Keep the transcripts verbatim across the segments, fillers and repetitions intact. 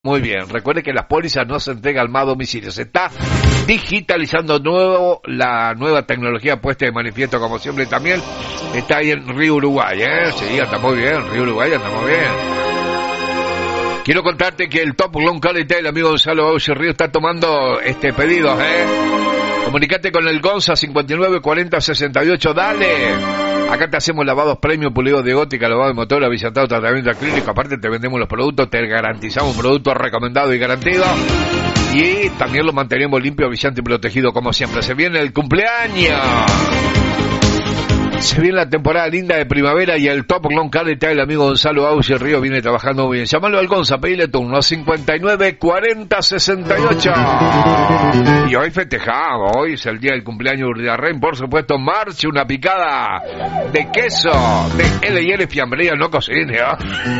Muy bien, recuerde que las pólizas no se entregan más a domicilio, se está digitalizando nuevo, la nueva tecnología puesta de manifiesto como siempre también está ahí en Río Uruguay, ¿eh? Sí, anda muy bien, Río Uruguay anda muy bien. Quiero contarte que el Top Long Quality, el amigo Gonzalo Auger Río, está tomando este pedido, ¿eh? Comunicate con el Gonza cincuenta y nueve cuarenta sesenta y ocho, dale. Acá te hacemos lavados premium, pulidos de gótica, lavado de motor, avisatado, tratamiento acrílico. Aparte te vendemos los productos, te garantizamos un producto recomendado y garantido. Y también lo mantenemos limpio, brillante y protegido como siempre. Se viene el cumpleaños. Se viene la temporada linda de primavera y el Top Long Quality, el amigo Gonzalo Auger Río viene trabajando muy bien. Llámalo al Gonza, pedile turno cincuenta y nueve cuarenta sesenta y ocho. Y hoy festejamos, hoy es el día del cumpleaños de Urdiarren, por supuesto, marche una picada de queso de L y L Fiambrería, no cocine, ¿eh?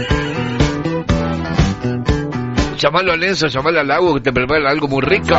Llámalo a Lenzo, llámalo al Lago que te prepara algo muy rico.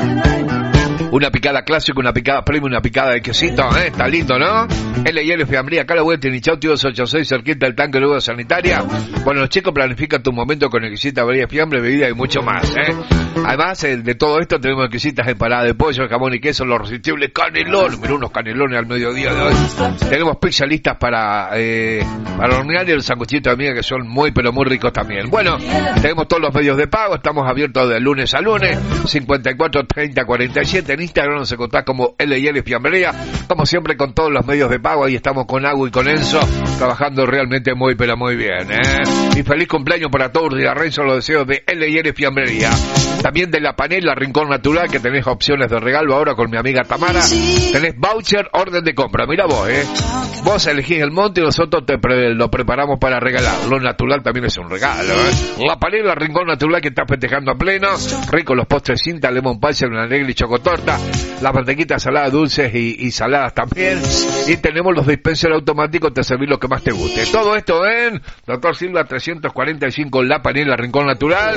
Una picada clásica, una picada premium, una picada de quesito, ¿eh? Está lindo, ¿no? L y L Fiambrería, acá la vuelta en Nichauti dos ochenta y seis, cerquita del tanque de luego sanitaria. Bueno, los chicos planifican tu momento con exquisita variedad de fiambre, bebida y mucho más, ¿eh? Además, el, de todo esto tenemos exquisitas empanadas de pollo, jamón y queso, los irresistibles canelones. Mirá unos canelones al mediodía de hoy. Tenemos pizza listas para, eh, para hornear y los sanguchitos de amiga que son muy, pero muy ricos también. Bueno, tenemos todos los medios de pago, estamos abiertos de lunes a lunes, cincuenta y cuatro treinta cuarenta y siete. En Instagram nos encontrás como L y L Fiambrería, como siempre con todos los medios de pago. Ahí estamos con Agua y con Enzo, trabajando realmente muy, pero muy bien, ¿eh? Y feliz cumpleaños para todos y arranzo los deseos de L y L Fiambrería. También de La Panela, Rincón Natural, que tenés opciones de regalo ahora con mi amiga Tamara. Tenés voucher, orden de compra. Mira vos, ¿eh? Vos elegís el monte y nosotros te pre- lo preparamos para regalar. Lo natural también es un regalo, ¿eh? La Panela, Rincón Natural, que está festejando a pleno. Rico los postres cinta, lemon pie, una negra y chocotorta. Las mantequitas saladas, dulces y, y saladas también. Y tenemos los dispensers automáticos, te servís lo que más te guste. Todo esto en Doctor Silva trescientos cuarenta y cinco, La Panela, Rincón Natural.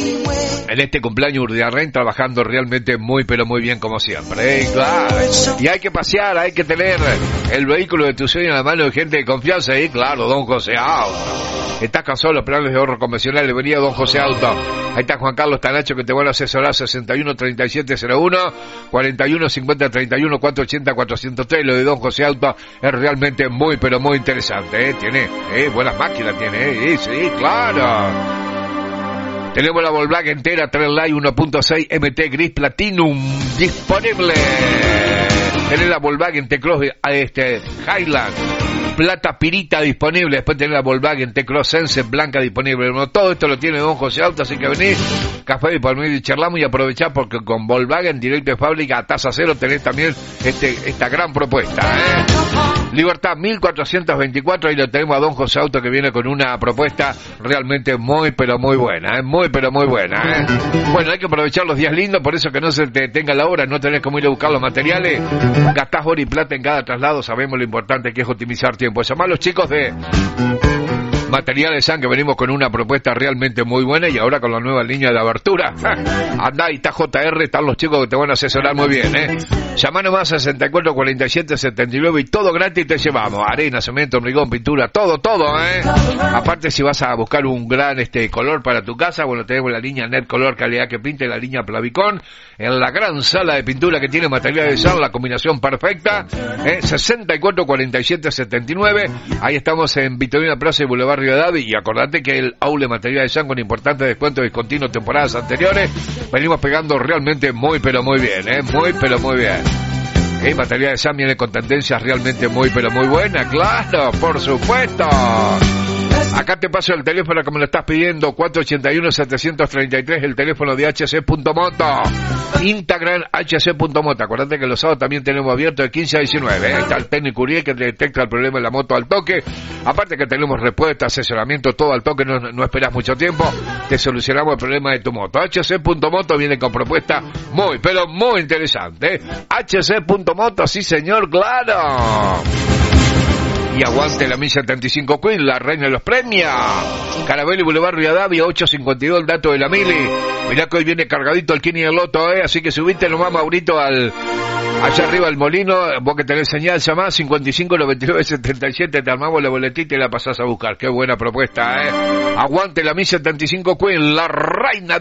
En este cumpleaños Urdiarren trabajando realmente muy pero muy bien como siempre, ¿eh? Claro. Y hay que pasear, hay que tener el vehículo de tu sueño en la mano de gente de confianza, y ¿eh? Claro, Don José Auto. Estás cansado de los planes de ahorro convencionales, venía Don José Auto. Ahí está Juan Carlos Tanacho que te van a asesorar. Sesenta y uno treinta y siete cero uno, cuarenta y uno cincuenta treinta y uno, cuatrocientos ochenta cuatrocientos tres. Lo de Don José Auto es realmente muy pero muy interesante, ¿eh? Tiene, ¿eh? Buenas máquinas tiene, ¿eh? Sí, sí, claro. Tenemos la Volkswagen entera Trendline uno punto seis M T Gris Platinum disponible. Tenés la Volkswagen T-Cross este, Highland Plata Pirita disponible. Después tenés la Volkswagen T-Cross Sense blanca disponible. Bueno, todo esto lo tiene Don José Auto, así que venís, café y palmito y charlamos y aprovechá porque con Volkswagen directo de fábrica a tasa cero tenés también este, esta gran propuesta, ¿eh? Libertad mil cuatrocientos veinticuatro, ahí lo tenemos a Don José Auto que viene con una propuesta realmente muy pero muy buena, ¿eh? Muy pero muy buena, ¿eh? Bueno, hay que aprovechar los días lindos, por eso que no se te tenga la hora, no tenés como ir a buscar los materiales, gastás hora y plata en cada traslado, sabemos lo importante que es optimizar tiempo. Llamá a los chicos de Materiales San, que venimos con una propuesta realmente muy buena y ahora con la nueva línea de abertura. Andá, y está J R, están los chicos que te van a asesorar muy bien, ¿eh? Llamá nomás a sesenta y cuatro cuarenta y siete setenta y nueve y todo gratis te llevamos. Arena, cemento, hormigón, pintura, todo, todo, ¿eh? Aparte, si vas a buscar un gran este color para tu casa, bueno, tenemos la línea Net Color Calidad que pinta y la línea Plavicón en la gran sala de pintura que tiene Materiales San, la combinación perfecta, ¿eh? sesenta y cuatro cuarenta y siete setenta y nueve. Ahí estamos en Victorina Plaza y Boulevard Rivadavia, y acordate que el Aule Materiales San con importantes descuentos discontinuos temporadas anteriores, venimos pegando realmente muy pero muy bien, ¿eh? Muy pero muy bien. Y Materiales San viene con tendencias realmente muy pero muy buenas, claro, por supuesto. Acá te paso el teléfono que me lo estás pidiendo, cuatro ocho uno siete tres tres, el teléfono de H C punto moto. Instagram H C punto moto. Acordate que los sábados también tenemos abierto de quince a diecinueve, ¿eh? Ahí está el técnico Uriel que te detecta el problema de la moto al toque. Aparte que tenemos respuesta, asesoramiento, todo al toque, no, no esperas mucho tiempo, te solucionamos el problema de tu moto. H C punto moto viene con propuesta muy, pero muy interesante, ¿eh? H C punto moto, sí señor, claro. Y aguante la mil setenta y cinco Queen, la reina de los premios. Carabelli, Boulevard Rivadavia, ochocientos cincuenta y dos, el dato de la mili. Mirá que hoy viene cargadito el Kini del Loto, eh. Así que subiste nomás, Maurito, al, Allá arriba el molino, vos que tenés señal, llamás cincuenta y cinco noventa y nueve setenta y siete, te armamos la boletita y la pasás a buscar. Qué buena propuesta, ¿eh? Aguante la Mi setenta y cinco Queen, la reina